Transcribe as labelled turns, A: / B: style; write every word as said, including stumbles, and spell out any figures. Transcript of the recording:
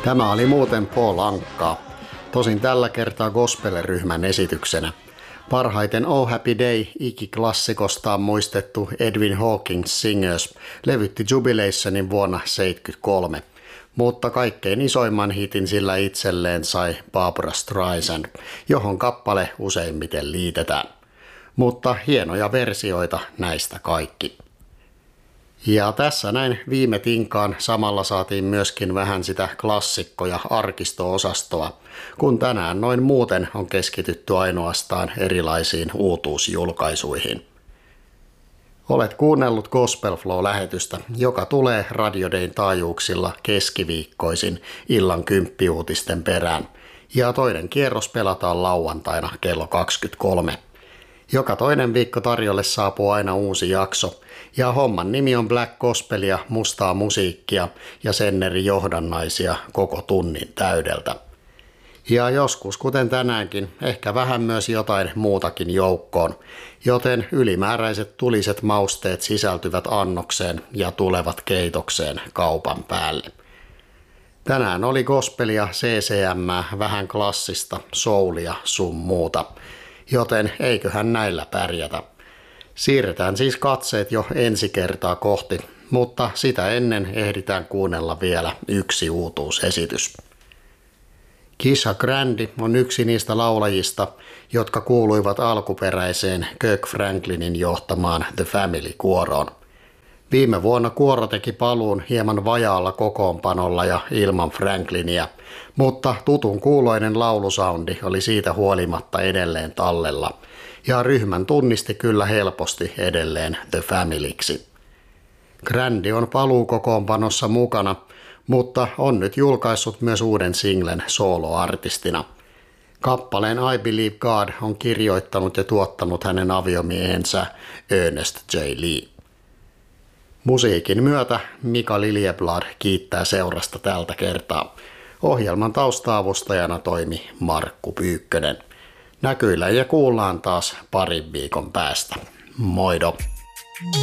A: Tämä oli muuten Paul Ankaa, tosin tällä kertaa gospel-ryhmän esityksenä. Parhaiten Oh Happy Day ikiklassikostaan muistettu Edwin Hawkins Singers levytti Jubilationin vuonna seitsemänkymmentäkolme, mutta kaikkein isoimman hitin sillä itselleen sai Barbra Streisand, johon kappale useimmiten liitetään. Mutta hienoja versioita näistä kaikki. Ja tässä näin viime tinkaan samalla saatiin myöskin vähän sitä klassikko- ja arkisto-osastoa, kun tänään noin muuten on keskitytty ainoastaan erilaisiin uutuusjulkaisuihin. Olet kuunnellut Gospel Flow-lähetystä, joka tulee Radio Dayn taajuuksilla keskiviikkoisin illan kymppiuutisten perään, ja toinen kierros pelataan lauantaina kello kaksikymmentäkolme. Joka toinen viikko tarjolle saapuu aina uusi jakso, ja homman nimi on Black Gospelia, mustaa musiikkia ja sen eri johdannaisia koko tunnin täydeltä. Ja joskus, kuten tänäänkin, ehkä vähän myös jotain muutakin joukkoon, joten ylimääräiset tuliset mausteet sisältyvät annokseen ja tulevat keitokseen kaupan päälle. Tänään oli gospelia, C C M, vähän klassista, soulia sun muuta, joten eiköhän näillä pärjätä. Siirretään siis katseet jo ensi kertaa kohti, mutta sitä ennen ehditään kuunnella vielä yksi uutuusesitys. Kisha Grandi on yksi niistä laulajista, jotka kuuluivat alkuperäiseen Kirk Franklinin johtamaan The Family-kuoroon. Viime vuonna kuoro teki paluun hieman vajaalla kokoonpanolla ja ilman Franklinia, mutta tutun kuuloinen laulusoundi oli siitä huolimatta edelleen tallella, ja ryhmän tunnisti kyllä helposti edelleen The Familyksi. Grandi on paluukokoonpanossa mukana, mutta on nyt julkaissut myös uuden singlen soloartistina. Kappaleen I Believe God on kirjoittanut ja tuottanut hänen aviomiehensä Ernest J. Lee. Musiikin myötä Mika Liljeblad kiittää seurasta tältä kertaa. Ohjelman tausta-avustajana toimi Markku Pyykkönen. Näkyillä ja kuullaan taas parin viikon päästä. Moido!